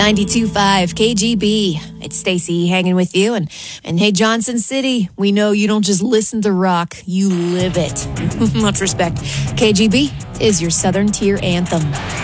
92.5 KGB. It's Stacy hanging with you. And hey, Johnson City, we know you don't just listen to rock, you live it. Much respect. KGB is your Southern Tier anthem.